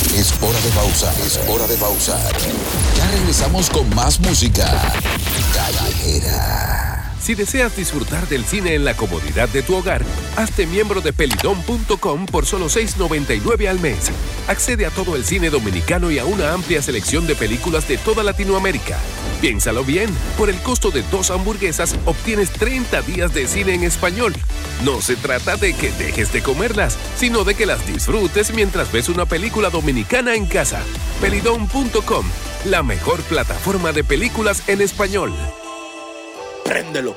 Es hora de pausar, es hora de pausar. Ya regresamos con más música callejera. Si deseas disfrutar del cine en la comodidad de tu hogar, hazte miembro de pelidon.com por solo $6.99 al mes. Accede a todo el cine dominicano y a una amplia selección de películas de toda Latinoamérica. Piénsalo bien, por el costo de 2 hamburguesas obtienes 30 días de cine en español. No se trata de que dejes de comerlas, sino de que las disfrutes mientras ves una película dominicana en casa. Pelidon.com, la mejor plataforma de películas en español. Préndelo,